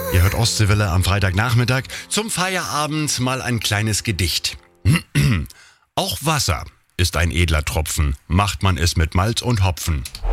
Ihr hört Ostseewelle am Freitagnachmittag. Zum Feierabend mal ein kleines Gedicht. Auch Wasser ist ein edler Tropfen, macht man es mit Malz und Hopfen.